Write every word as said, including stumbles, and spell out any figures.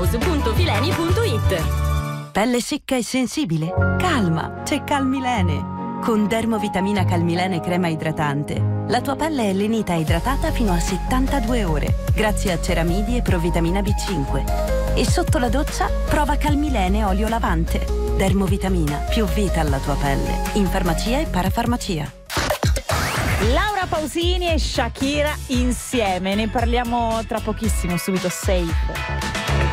su punto fileni punto it. Pelle secca e sensibile? Calma, c'è Calmilene. Con Dermovitamina Calmilene crema idratante, la tua pelle è lenita e idratata fino a settantadue ore, grazie a ceramidi e provitamina B cinque. E sotto la doccia, prova Calmilene olio lavante. Dermovitamina, più vita alla tua pelle. In farmacia e parafarmacia. Laura Pausini e Shakira insieme, ne parliamo tra pochissimo, subito. Safe.